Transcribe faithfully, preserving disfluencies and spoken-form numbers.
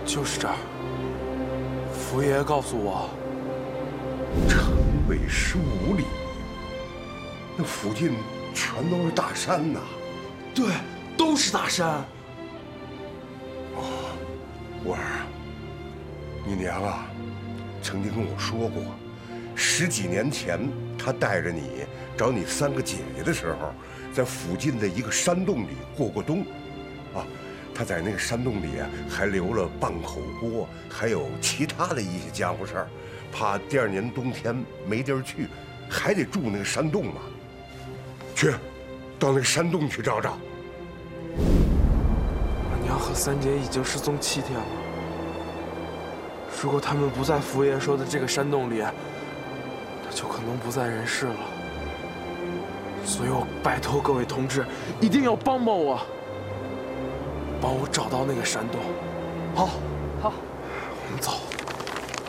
就是这儿。福爷爷告诉我， 城北十五里，那附近全都是大山呐。 对，都是大山。 哦，五儿，你娘啊，曾经跟我说过，十几年前她带着你找你三个姐姐的时候，在附近的一个山洞里过过冬，啊。他在那个山洞里啊，还留了半口锅，还有其他的一些家伙事儿，怕第二年冬天没地儿去，还得住那个山洞嘛。去，到那个山洞去找找。 我娘和三姐已经失踪七天了，如果他们不在福爷说的这个山洞里，那就可能不在人世了。所以我拜托各位同志，一定要帮帮我。帮我找到那个山洞，好，好，我们走。